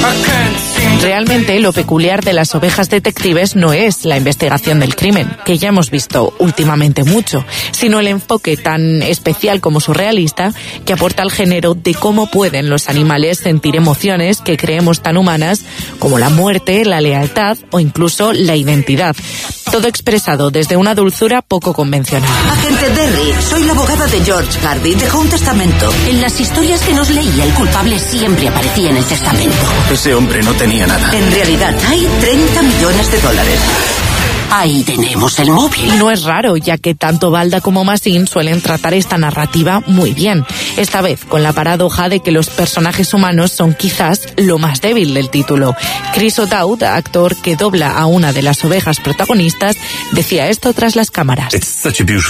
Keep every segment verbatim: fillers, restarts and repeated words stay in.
Realmente lo peculiar de las ovejas detectives no es la investigación del crimen, que ya hemos visto últimamente mucho, sino el enfoque tan especial como surrealista que aporta al género de cómo pueden los animales sentir emociones que creemos tan humanas como la muerte, la lealtad o incluso la identidad. Todo expresado desde una dulzura poco convencional. Agente Derry, soy la abogada de George Hardy. Dejó un testamento. En las historias que nos leía, el culpable siempre aparecía en el testamento. Ese hombre no tenía nada. En realidad, hay treinta millones de dólares. Ahí tenemos el móvil. Y no es raro, ya que tanto Balda como Massin suelen tratar esta narrativa muy bien. Esta vez con la paradoja de que los personajes humanos son quizás lo más débil del título. Chris O'Dowd, actor que dobla a una de las ovejas protagonistas, decía esto tras las cámaras. Es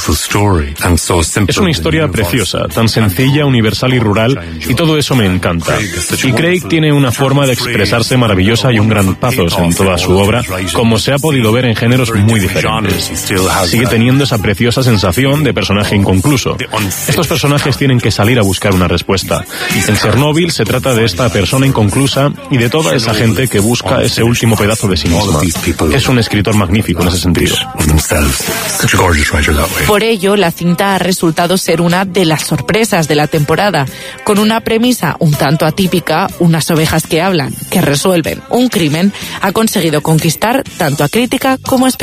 una historia preciosa, tan sencilla, universal y rural, y todo eso me encanta. Y Craig tiene una forma de expresarse maravillosa y un gran pathos en toda su obra, como se ha podido ver en géneros muy diferentes. Sigue teniendo esa preciosa sensación de personaje inconcluso. Estos personajes tienen que salir a buscar una respuesta. En Chernobyl se trata de esta persona inconclusa y de toda esa gente que busca ese último pedazo de sí misma. Es un escritor magnífico en ese sentido. Por ello, la cinta ha resultado ser una de las sorpresas de la temporada, con una premisa un tanto atípica, unas ovejas que hablan, que resuelven un crimen, ha conseguido conquistar tanto a crítica como a